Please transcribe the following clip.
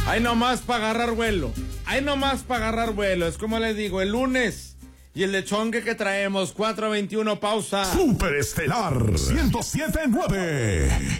Hay nomás para agarrar vuelo. Hay nomás para agarrar vuelo. Es como les digo, el lunes. Y el lechonque que traemos, 4:21, pausa. Superestelar 107.9.